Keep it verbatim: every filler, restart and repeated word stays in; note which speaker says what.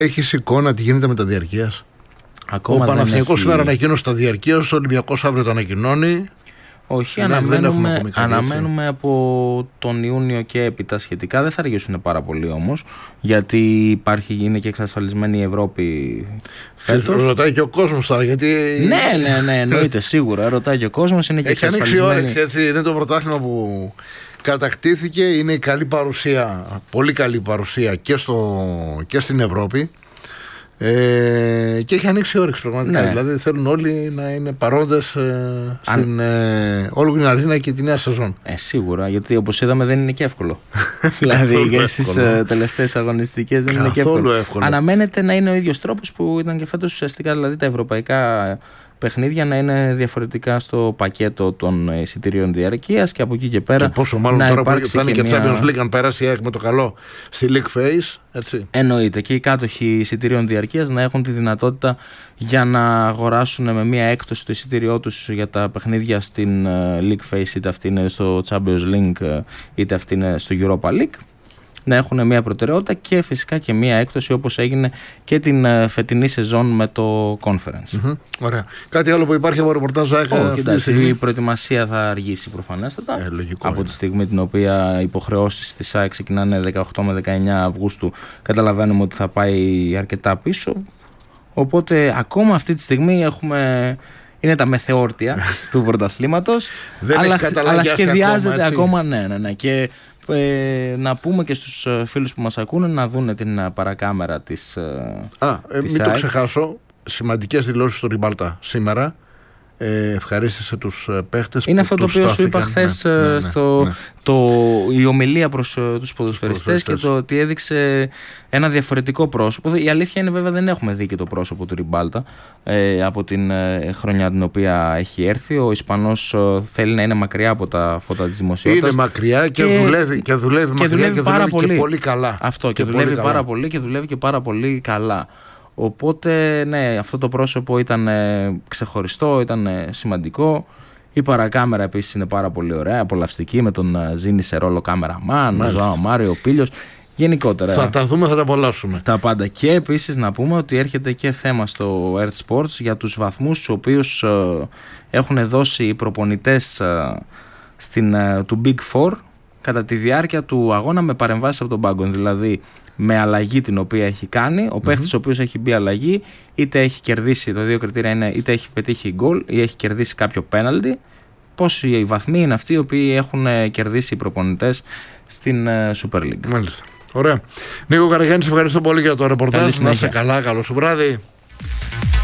Speaker 1: Έχεις εικόνα τι γίνεται με τα διαρκείας?
Speaker 2: Ακόμα
Speaker 1: ο Παναθηναϊκός
Speaker 2: έχει...
Speaker 1: σήμερα ανακοίνωσε τα διαρκείας, ο Ολυμπιακός αύριο το ανακοινώνει.
Speaker 2: Όχι,
Speaker 1: ναι,
Speaker 2: αναμένουμε, αναμένουμε από τον Ιούνιο και έπειτα σχετικά. Δεν θα αργήσουν πάρα πολύ όμως, γιατί υπάρχει, είναι και εξασφαλισμένη η Ευρώπη φέτος.
Speaker 1: Ρωτάει και ο κόσμος τώρα, γιατί.
Speaker 2: Ναι, ναι, ναι, εννοείται σίγουρα. Ρωτάει και ο κόσμος, είναι και
Speaker 1: έχει
Speaker 2: εξασφαλισμένη.
Speaker 1: Έχει ανοίξει όρεξη, έτσι. Είναι το πρωτάθλημα που κατακτήθηκε. Είναι η καλή παρουσία, πολύ καλή παρουσία και, στο, και στην Ευρώπη. Ε, και έχει ανοίξει όρεξη πραγματικά. Ναι. Δηλαδή θέλουν όλοι να είναι παρόντες ε, στην ε, Όλγουιν Αρίνα και τη νέα σεζόν.
Speaker 2: Ε, σίγουρα, γιατί όπως είδαμε δεν είναι και εύκολο. Δηλαδή και στις ε, τελευταίες αγωνιστικές δεν είναι και εύκολο.
Speaker 1: εύκολο.
Speaker 2: Αναμένεται να είναι ο ίδιος τρόπος που ήταν και φέτος, ουσιαστικά δηλαδή τα ευρωπαϊκά παιχνίδια να είναι διαφορετικά στο πακέτο των εισιτήριων διαρκείας και από εκεί και πέρα.
Speaker 1: Και πόσο μάλλον
Speaker 2: να
Speaker 1: τώρα που θα είναι και
Speaker 2: μια...
Speaker 1: Champions League, αν περάσει η ΑΕΚ με το καλό στη League Phase. Έτσι.
Speaker 2: Εννοείται, και οι κάτοχοι εισιτήριων διαρκείας να έχουν τη δυνατότητα για να αγοράσουν με μια έκπτωση το εισιτήριό τους για τα παιχνίδια στην League Phase, είτε αυτή είναι στο Champions League είτε αυτή είναι στο Europa League, να έχουν μια προτεραιότητα και φυσικά και μια έκπτωση όπως έγινε και την φετινή σεζόν με το Conference.
Speaker 1: Mm-hmm. Ωραία. Κάτι άλλο που υπάρχει από ρεπορτάζ?
Speaker 2: Όχι, η προετοιμασία θα αργήσει προφανέστατα.
Speaker 1: Ε, λογικό
Speaker 2: από
Speaker 1: είναι.
Speaker 2: τη στιγμή την οποία οι υποχρεώσεις της ΑΕΚ ξεκινάνε δεκαοκτώ με δεκαεννιά Αυγούστου, καταλαβαίνουμε ότι θα πάει αρκετά πίσω. Οπότε ακόμα αυτή τη στιγμή έχουμε... είναι τα μεθεόρτια του πρωταθλήματος.
Speaker 1: αλλά,
Speaker 2: αλλά σχεδιάζεται
Speaker 1: ακόμα,
Speaker 2: ακόμα ναι, ναι, ναι. Και ε, να πούμε και στους φίλους που μας ακούνε να δουν την παρακάμερα της
Speaker 1: Α, ε,
Speaker 2: της
Speaker 1: μην
Speaker 2: ΑΕΚ.
Speaker 1: το ξεχάσω. Σημαντικές δηλώσεις στο Ριμπάλτα σήμερα. Ε, ευχαρίστησε τους παίχτες.
Speaker 2: Είναι
Speaker 1: που
Speaker 2: αυτό το οποίο σου είπα χθες, ναι, ναι, ναι, στο, ναι. Το, η ομιλία προς uh, τους ποδοσφαιριστές και το ότι έδειξε ένα διαφορετικό πρόσωπο. Η αλήθεια είναι βέβαια δεν έχουμε δει και το πρόσωπο του Ριμπάλτα ε, από την ε, χρονιά την οποία έχει έρθει. Ο Ισπανός ε, θέλει να είναι μακριά από τα φώτα της δημοσιότητας.
Speaker 1: Είναι μακριά και, και δουλεύει, και δουλεύει
Speaker 2: και
Speaker 1: μακριά
Speaker 2: δουλεύει
Speaker 1: και
Speaker 2: πάρα
Speaker 1: δουλεύει
Speaker 2: πολύ.
Speaker 1: Και πολύ καλά.
Speaker 2: Αυτό και,
Speaker 1: και
Speaker 2: δουλεύει
Speaker 1: πολύ
Speaker 2: πάρα
Speaker 1: καλά.
Speaker 2: πολύ και δουλεύει και πάρα πολύ καλά. Οπότε ναι, αυτό το πρόσωπο ήταν ε, ξεχωριστό, ήταν ε, σημαντικό. Η παρακάμερα επίσης είναι πάρα πολύ ωραία, απολαυστική, με τον ε, Ζήνη σε ρόλο κάμεραμαν, τον Ζωάο Μάριο, ο Πίλιος. Γενικότερα.
Speaker 1: Θα τα δούμε, θα τα απολαύσουμε.
Speaker 2: Τα πάντα. Και επίσης να πούμε ότι έρχεται και θέμα στο Earth Sports για τους βαθμούς τους οποίους ε, έχουν δώσει οι προπονητές ε, στην, ε, του Big Four κατά τη διάρκεια του αγώνα με παρεμβάσεις από τον πάγκο. Δηλαδή με αλλαγή την οποία έχει κάνει, ο mm-hmm. παίχτης ο οποίος έχει μπει αλλαγή, είτε έχει κερδίσει, τα δύο κριτήρια είναι είτε έχει πετύχει γκολ ή έχει κερδίσει κάποιο πέναλτι. Πόσοι οι βαθμοί είναι αυτοί οι οποίοι έχουν κερδίσει οι προπονητές στην Super League.
Speaker 1: Μάλιστα. Ωραία. Νίκο Καραγιάννη, σε ευχαριστώ πολύ για το ρεπορτάζ. Να είσαι καλά, καλό σου βράδυ.